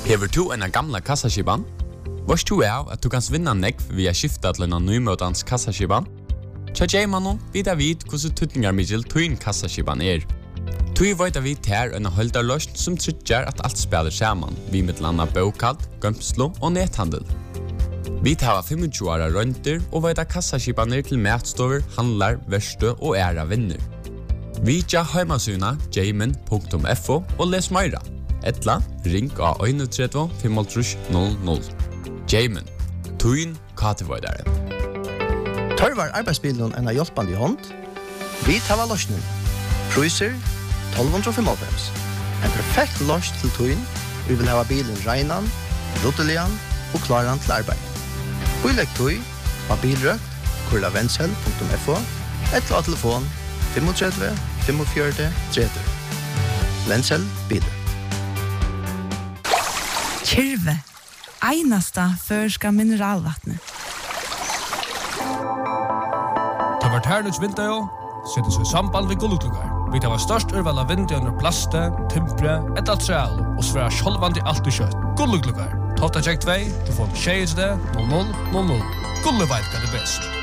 Hever du en gamla kassaskipan? Varst du av at du kan vinna nekv via skifta til en nymøtans kassaskipan? Tja J-mannen vid hvordan tutningarmiddel tuin kassaskipan Tui veit vi ter en holdarløst som trykker at alt spiller sammen, vi med landa bokalt, gømslo og nethandel. Vi tar 25 åra rønter og veit kassaskipaner til matstover, handlar, verste og æra vinner. Vi tja heimasuna jamin.fo og les meira. Etla, ring av 31 500. Jamin, tuin katevoidare. Tørvar arbeidsbilen en hjelpande i hånd. Vi tar løsning. Priser 1295. En perfekt løs til tuin. Vi vil ha bilen reinan, ruttelian og klaran til arbeid. Vi legg tui, bilrøkt, kurlavensel.fo, etla telefon 35 45 30. Vensel biler. Kyrve, einasta førska mineralvattnet. Det var tærnuts vinter jo, setter seg samband ved gulluklugar. Vi tar størst urval av vinter under plaste, timpre, et altreal, og sværa sjolvandi alt og kjøtt. Gulluklugar. Tofta check 2, telefon 6 00 00. Gulleveit kan det best.